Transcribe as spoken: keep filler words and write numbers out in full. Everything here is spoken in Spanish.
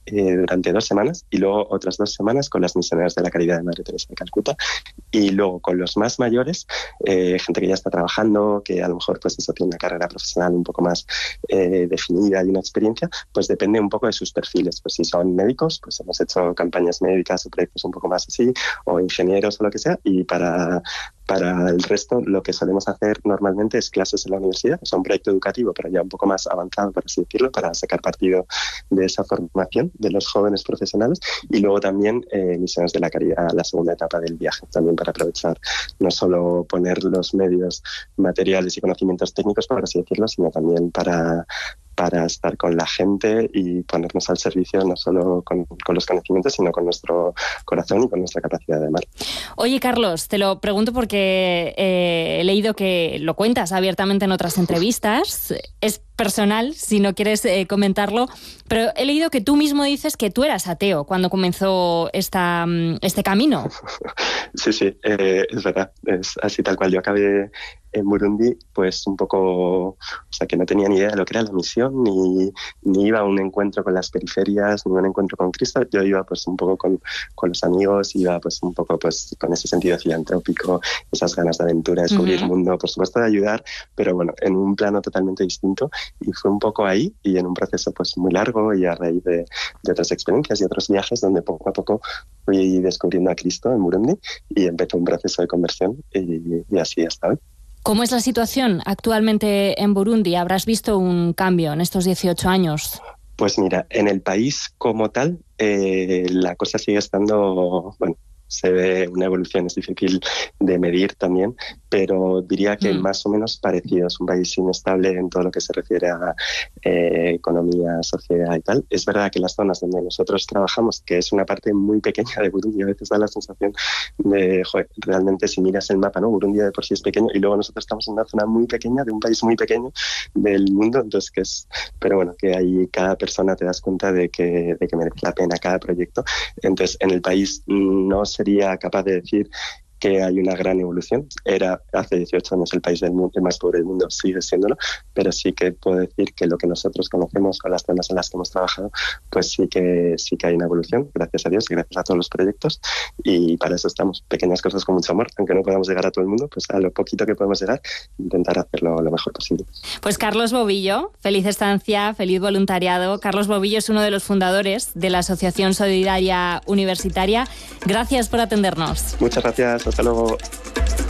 eh, durante dos semanas y luego otras dos semanas con las misioneras de la Caridad de Madre Teresa de Calcuta, y luego con los más mayores, eh, gente que ya está trabajando, que a lo mejor pues eso tiene una carrera profesional un poco más eh, definida y una experiencia, pues depende un poco de sus perfiles. Pues si son médicos, pues hemos hecho campañas médicas o proyectos un poco más así, o ingenieros o lo que sea, y para... Para el resto, lo que solemos hacer normalmente es clases en la universidad, o sea, un proyecto educativo, pero ya un poco más avanzado, por así decirlo, para sacar partido de esa formación de los jóvenes profesionales. Y luego también eh, misiones de la caridad, la segunda etapa del viaje, también para aprovechar no solo poner los medios materiales y conocimientos técnicos, por así decirlo, sino también para... para estar con la gente y ponernos al servicio no solo con, con los conocimientos, sino con nuestro corazón y con nuestra capacidad de amar. Oye, Carlos, te lo pregunto porque eh, he leído que lo cuentas abiertamente en otras entrevistas. Es personal, si no quieres eh, comentarlo, pero he leído que tú mismo dices que tú eras ateo cuando comenzó esta, este camino. Sí, sí, eh, es verdad, es así tal cual. Yo acabé en Burundi, pues un poco, o sea, que no tenía ni idea de lo que era la misión, ni, ni iba a un encuentro con las periferias, ni a un encuentro con Cristo. Yo iba pues un poco con, con los amigos, iba pues un poco pues con ese sentido filantrópico, esas ganas de aventura, de descubrir el uh-huh. mundo, por supuesto de ayudar, pero bueno, en un plano totalmente distinto. Y fue un poco ahí, y en un proceso pues muy largo, y a raíz de, de otras experiencias y otros viajes, donde poco a poco fui descubriendo a Cristo en Burundi, y empezó un proceso de conversión, y, y así hasta hoy. ¿Cómo es la situación actualmente en Burundi? ¿Habrás visto un cambio en estos dieciocho años? Pues mira, en el país como tal, eh, la cosa sigue estando, bueno, se ve una evolución, es difícil de medir también, pero diría que mm. más o menos parecido. Es un país inestable en todo lo que se refiere a eh, economía, sociedad y tal. Es verdad que las zonas donde nosotros trabajamos, que es una parte muy pequeña de Burundi, a veces da la sensación de, joder, realmente si miras el mapa, ¿no? Burundi de por sí es pequeño, y luego nosotros estamos en una zona muy pequeña, de un país muy pequeño del mundo, entonces que es, pero bueno, que ahí cada persona te das cuenta de que, de que merece la pena cada proyecto. Entonces, en el país no sería capaz de decir que hay una gran evolución. Era hace dieciocho años el país del mundo, el más pobre del mundo, sigue siéndolo, pero sí que puedo decir que lo que nosotros conocemos con las zonas en las que hemos trabajado, pues sí que sí que hay una evolución, gracias a Dios y gracias a todos los proyectos, y para eso estamos. Pequeñas cosas con mucho amor, aunque no podamos llegar a todo el mundo, pues a lo poquito que podemos llegar, intentar hacerlo lo mejor posible. Pues Carlos Bobillo, feliz estancia, feliz voluntariado. Carlos Bobillo es uno de los fundadores de la Asociación Solidaria Universitaria. Gracias por atendernos. Muchas gracias. Hasta luego.